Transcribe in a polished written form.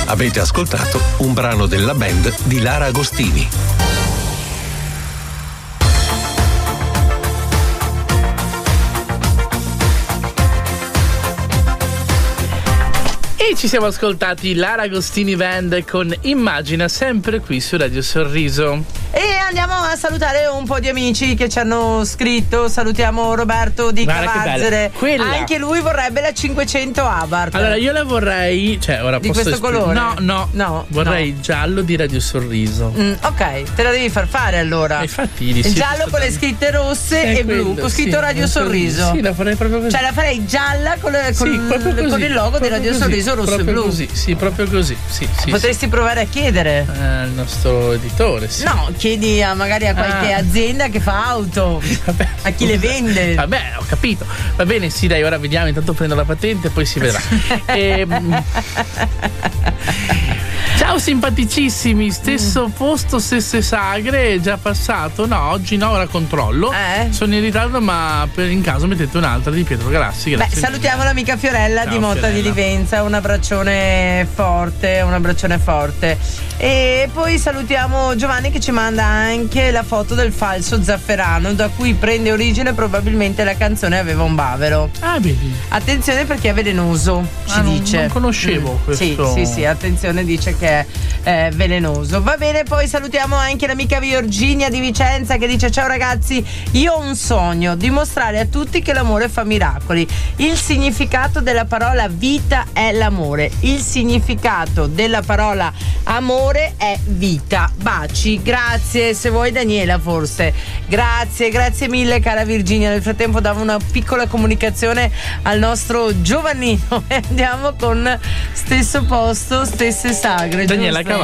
Avete ascoltato un brano della band di Lara Agostini. E ci siamo ascoltati Lara Agostini Band con Immagina, sempre qui su Radio Sorriso. E andiamo a salutare un po' di amici che ci hanno scritto. Salutiamo Roberto di Cavazzere. Anche lui vorrebbe la 500 Abarth. Allora io la vorrei, cioè ora di posso questo colore? No, vorrei il giallo di Radio Sorriso. Ok, te la devi far fare allora. Infatti il giallo con le scritte rosse e blu, con scritto Radio Sorriso. Sì, la farei proprio così. Cioè la farei gialla con il logo di Radio Sorriso rosso e blu. Così, sì, proprio così. Sì. Potresti provare a chiedere al nostro editore, sì. No, chiedi magari a qualche azienda che fa auto. Vabbè, a chi le vende. Vabbè, ho capito. Va bene, sì, dai, ora vediamo, intanto prendo la patente e poi si vedrà. Ciao simpaticissimi, stesso posto, stesse sagre, è già passato? No, oggi no, ora controllo. Sono in ritardo, ma in caso mettete un'altra di Pietro Galassi. Grazie. Beh, salutiamo l'amica Fiorella. Ciao, di Motta Fiorella. Di Livenza, un abbraccione forte. E poi salutiamo Giovanni che ci manda anche la foto del falso zafferano, da cui prende origine probabilmente la canzone Aveva un bavero. Ah, vedi. Attenzione perché è velenoso, ci dice. Non conoscevo questo. Sì, attenzione, dice che è velenoso. Va bene, poi salutiamo anche l'amica Virginia di Vicenza che dice: ciao ragazzi, io ho un sogno, dimostrare a tutti che l'amore fa miracoli. Il significato della parola vita è l'amore, il significato della parola amore è vita. Baci, grazie. Se vuoi Daniela forse. Grazie mille cara Virginia. Nel frattempo davo una piccola comunicazione al nostro Giovannino e andiamo con stesso posto, stesse sagre. Daniela giusto?